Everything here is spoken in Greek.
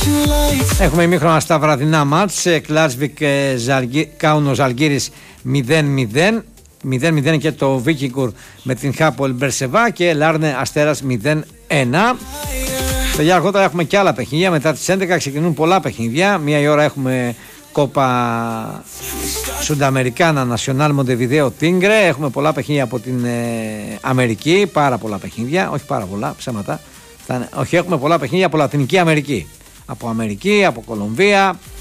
Έχουμε ημίχρονα στα βραδινά μάτς. Κλάσβικ Κάουνο Ζαλγκύρης 0-0. 0-0 και το Βίκιγκουρ με την Χάπολ Μπερσεβά και Λάρνε Αστέρας 0-1. Παιδιά, αργότερα έχουμε και άλλα παιχνίδια. Μετά τις 11 ξεκινούν πολλά παιχνίδια. Μία η ώρα έχουμε Κόπα Σουνταμερικάνα Νασιονάλ Μοντεβιδέο Τίγκρε. Έχουμε πολλά παιχνίδια από την Αμερική. Πάρα πολλά παιχνίδια. Όχι πάρα πολλά, ψέματα. Όχι, έχουμε πολλά παιχνίδια από Λατινική Αμερική. Από Αμερική, από Κολομβία,